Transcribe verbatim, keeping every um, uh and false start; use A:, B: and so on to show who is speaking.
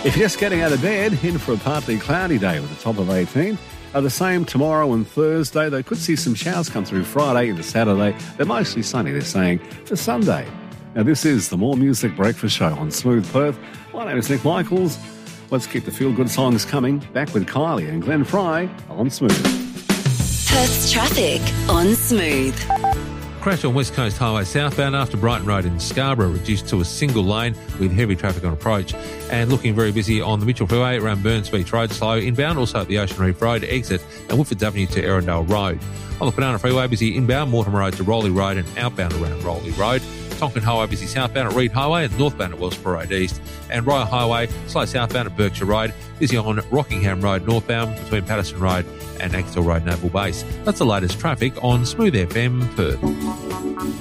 A: If you're just getting out of bed, in for a partly cloudy day with a top of eighteen. Uh, the same tomorrow and Thursday. They could see some showers come through Friday into Saturday. They're mostly sunny, they're saying, for Sunday. Now, this is the More Music Breakfast Show on Smooth Perth. My name is Nick Michaels. Let's keep the feel-good songs coming. Back with Kylie and Glenn Fry on Smooth.
B: Perth's traffic on Smooth.
C: Crash on West Coast Highway southbound after Brighton Road in Scarborough reduced to a single lane with heavy traffic on approach, and looking very busy on the Mitchell Freeway around Burns Beach Road, slow inbound, also at the Ocean Reef Road exit and Woodford Avenue to Erindale Road. On the Banana Freeway, busy inbound Mortimer Road to Rowley Road and outbound around Rowley Road. Tonkin Highway busy southbound at Reed Highway and northbound at Wellsborough Road East, and Royal Highway slow southbound at Berkshire Road, busy on Rockingham Road northbound between Patterson Road and Axtell Road Naval Base. That's the latest traffic on Smooth F M Perth.